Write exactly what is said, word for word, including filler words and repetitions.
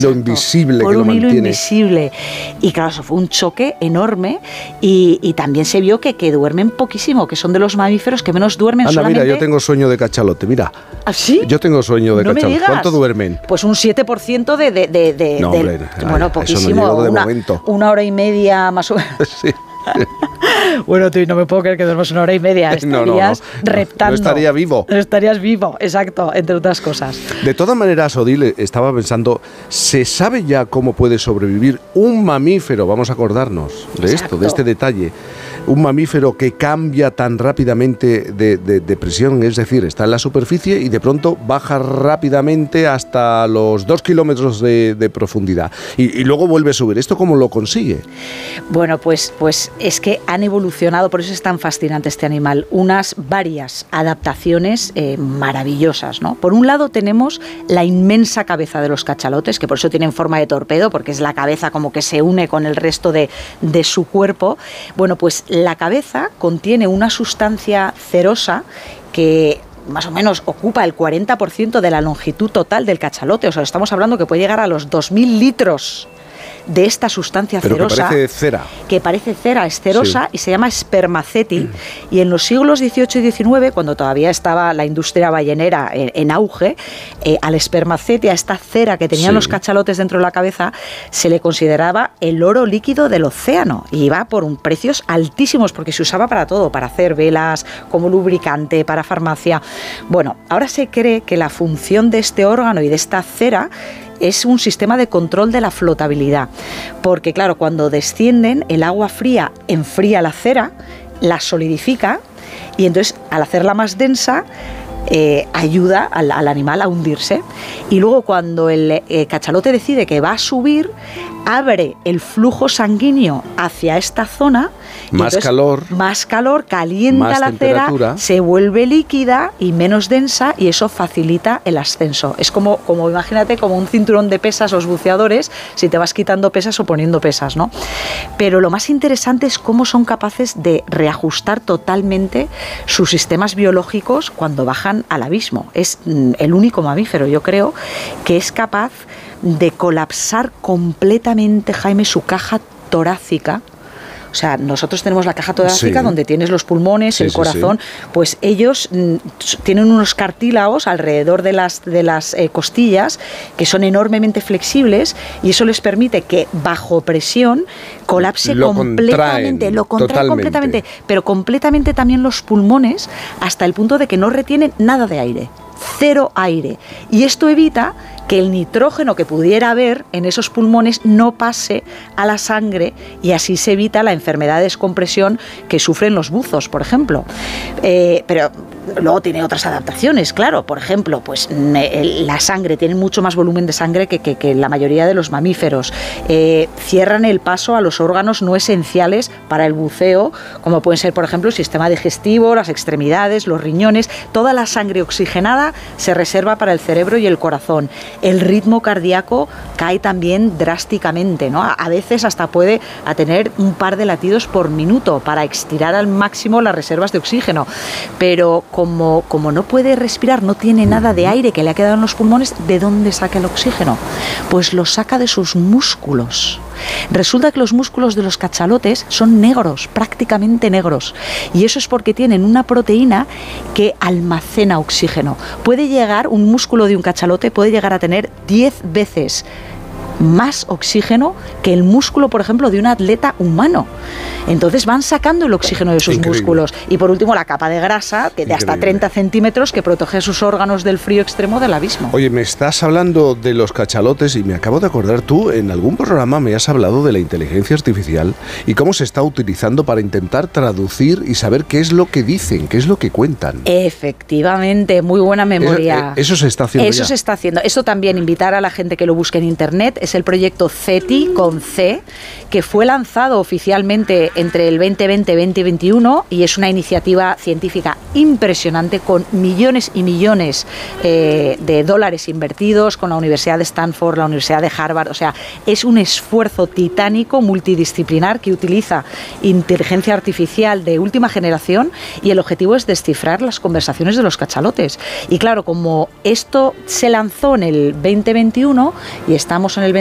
Lo invisible por que lo un mantiene. hilo invisible. Y claro, eso fue un choque enorme y, y también se vio que, que duermen poquísimo, que son de los mamíferos que menos duermen. Anda, solamente... mira, yo tengo sueño de cachalote, mira. ¿Ah, sí? Yo tengo sueño de no cachalote. Me digas. ¿Cuánto duermen? Pues un siete por ciento de... de, de, de no, hombre, de, ay, bueno, poquísimo. Eso no llego de una, momento. Una hora y media más o menos. Sí. Bueno, tú no me puedo creer que duermas una hora y media. Estarías no, no, no. reptando. No estaría vivo. No estarías vivo, exacto, entre otras cosas. De todas maneras, Odile, estaba pensando, ¿se sabe ya cómo puede sobrevivir un mamífero? Vamos a acordarnos de Exacto. esto, de este detalle. Un mamífero que cambia tan rápidamente de, de, de presión, es decir, está en la superficie y de pronto baja rápidamente hasta los dos kilómetros de, de profundidad y, y luego vuelve a subir. ¿Esto cómo lo consigue? Bueno, pues, pues es que han evolucionado, por eso es tan fascinante este animal, unas varias adaptaciones eh, maravillosas, ¿no? Por un lado tenemos la inmensa cabeza de los cachalotes, que por eso tienen forma de torpedo, porque es la cabeza como que se une con el resto de, de su cuerpo. Bueno, pues la cabeza contiene una sustancia cerosa que más o menos ocupa el cuarenta por ciento de la longitud total del cachalote. O sea, estamos hablando que puede llegar a los dos mil litros de esta sustancia Pero cerosa. que parece cera. Que parece cera, es cerosa, sí. Y se llama espermaceti. Mm. Y en los siglos dieciocho y diecinueve, cuando todavía estaba la industria ballenera en, en auge, eh, al espermaceti, a esta cera que tenían sí. los cachalotes dentro de la cabeza, se le consideraba el oro líquido del océano. Y iba por un precios altísimos, porque se usaba para todo, para hacer velas, como lubricante, para farmacia. Bueno, ahora se cree que la función de este órgano y de esta cera es un sistema de control de la flotabilidad, porque claro, cuando descienden, el agua fría enfría la cera, la solidifica y entonces al hacerla más densa eh, ayuda al, al animal a hundirse. Y luego cuando el eh, cachalote decide que va a subir, abre el flujo sanguíneo hacia esta zona. Más entonces, calor. Más calor, calienta más la cera, se vuelve líquida y menos densa y eso facilita el ascenso. Es como, como, imagínate, como un cinturón de pesas los buceadores, si te vas quitando pesas o poniendo pesas, ¿no? Pero lo más interesante es cómo son capaces de reajustar totalmente sus sistemas biológicos cuando bajan al abismo. Es el único mamífero, yo creo, que es capaz de colapsar completamente, Jaime, su caja torácica. O sea, nosotros tenemos la caja torácica sí. donde tienes los pulmones, sí, el corazón, sí, sí. Pues ellos mm, tienen unos cartílagos alrededor de las, de las eh, costillas que son enormemente flexibles y eso les permite que bajo presión colapse lo completamente, contraen, lo contrae totalmente. completamente, pero completamente también los pulmones hasta el punto de que no retienen nada de aire. Cero aire. Y esto evita que el nitrógeno que pudiera haber en esos pulmones no pase a la sangre y así se evita la enfermedad de descompresión que sufren los buzos, por ejemplo. Eh, pero luego tiene otras adaptaciones, claro. Por ejemplo, pues la sangre, tiene mucho más volumen de sangre que, que, que la mayoría de los mamíferos. Eh, cierran el paso a los órganos no esenciales para el buceo, como pueden ser, por ejemplo, el sistema digestivo, las extremidades, los riñones. Toda la sangre oxigenada se reserva para el cerebro y el corazón. El ritmo cardíaco cae también drásticamente, ¿no? A veces hasta puede a tener un par de latidos por minuto para estirar al máximo las reservas de oxígeno. Pero como, como no puede respirar, no tiene nada de aire que le ha quedado en los pulmones, ¿de dónde saca el oxígeno? Pues lo saca de sus músculos. Resulta que los músculos de los cachalotes son negros, prácticamente negros, y eso es porque tienen una proteína que almacena oxígeno. Puede llegar, un músculo de un cachalote puede llegar a tener diez veces más oxígeno que el músculo, por ejemplo, de un atleta humano. Entonces van sacando el oxígeno de sus Increíble. músculos. Y por último, la capa de grasa, que de Increíble. hasta treinta centímetros, que protege a sus órganos del frío extremo del abismo. Oye, me estás hablando de los cachalotes y me acabo de acordar, tú en algún programa me has hablado de la inteligencia artificial y cómo se está utilizando para intentar traducir y saber qué es lo que dicen, qué es lo que cuentan. Efectivamente, muy buena memoria. Eso, eso se está haciendo Eso ya. se está haciendo. Eso también, invitar a la gente que lo busque en internet. Es es el proyecto CETI con C, que fue lanzado oficialmente entre el veinte veinte y veinte veintiuno y es una iniciativa científica impresionante con millones y millones eh, de dólares invertidos con la Universidad de Stanford, la Universidad de Harvard. O sea, es un esfuerzo titánico multidisciplinar que utiliza inteligencia artificial de última generación y el objetivo es descifrar las conversaciones de los cachalotes. Y claro, como esto se lanzó en el veinte veintiuno y estamos en el